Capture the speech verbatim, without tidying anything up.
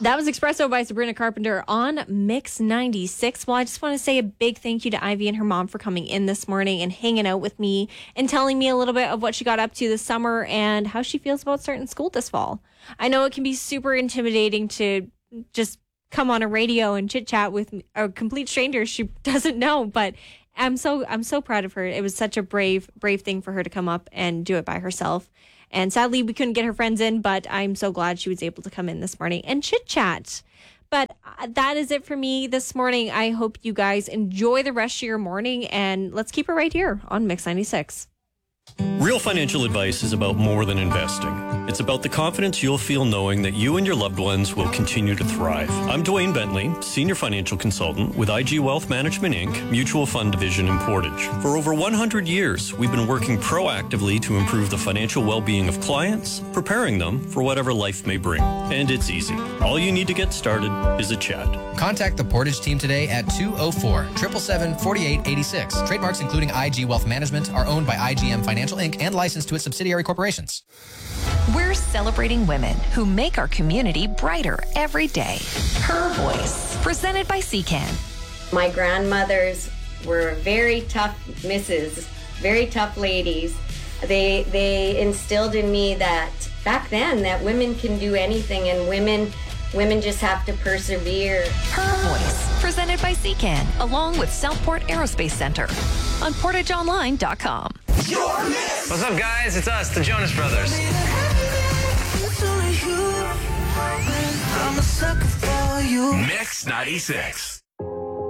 That was Espresso by Sabrina Carpenter on Mix ninety-six. Well, I just want to say a big thank you to Ivy and her mom for coming in this morning and hanging out with me and telling me a little bit of what she got up to this summer and how she feels about starting school this fall. I know it can be super intimidating to just come on a radio and chit chat with a complete stranger she doesn't know, but I'm so I'm so proud of her. It was such a brave brave thing for her to come up and do it by herself. And sadly, we couldn't get her friends in, but I'm so glad she was able to come in this morning and chit chat. But that is it for me this morning. I hope you guys enjoy the rest of your morning, and let's keep it right here on Mix ninety-six. Real financial advice is about more than investing. It's about the confidence you'll feel knowing that you and your loved ones will continue to thrive. I'm Dwayne Bentley, Senior Financial Consultant with I G Wealth Management, Incorporated, Mutual Fund Division in Portage. For over one hundred years, we've been working proactively to improve the financial well-being of clients, preparing them for whatever life may bring. And it's easy. All you need to get started is a chat. Contact the Portage team today at two oh four, seven seven seven, four eight eight six. Trademarks including I G Wealth Management are owned by I G M Financial Incorporated and licensed to its subsidiary corporations. We're celebrating women who make our community brighter every day. Her Voice, presented by C C A N. My grandmothers were very tough misses, very tough ladies. They they instilled in me that back then that women can do anything, and women women just have to persevere. Her Voice, presented by C C A N, along with Southport Aerospace Center on portage online dot com. What's up, guys? It's us, the Jonas Brothers. Mix ninety-six.